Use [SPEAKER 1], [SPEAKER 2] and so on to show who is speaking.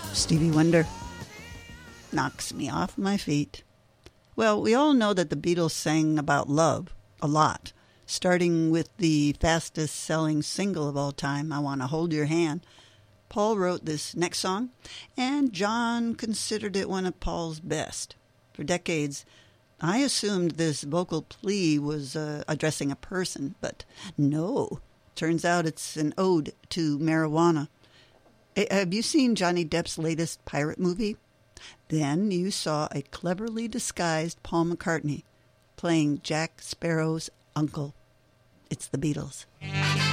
[SPEAKER 1] Stevie Wonder knocks me off my feet. Well, we all know that the Beatles sang about love a lot, starting with the fastest-selling single of all time, I Want to Hold Your Hand. Paul wrote this next song, and John considered it one of Paul's best. For decades, I assumed this vocal plea was addressing a person, but no. Turns out it's an ode to marijuana. Have you seen Johnny Depp's latest pirate movie? Then you saw a cleverly disguised Paul McCartney playing Jack Sparrow's uncle. It's the Beatles.